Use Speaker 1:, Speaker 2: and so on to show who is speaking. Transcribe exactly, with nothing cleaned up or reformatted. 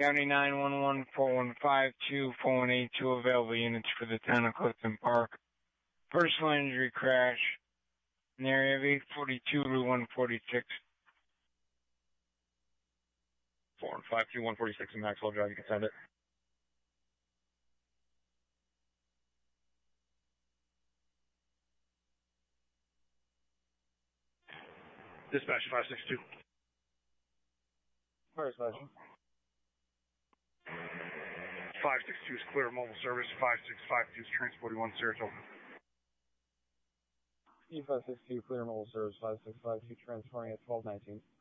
Speaker 1: County nine one one, four one five two, four one eight two available units for the town of Clifton Park. Personal injury crash in the area of eight forty-two to one forty-six.
Speaker 2: four one five two, one forty-six in Maxwell Drive, you can send it. Dispatch five six two.
Speaker 3: Fire station.
Speaker 2: five six two is clear mobile service. five six five two is transporting one Saratoga.
Speaker 3: E five six two clear mobile service. five six five two transporting at twelve nineteen.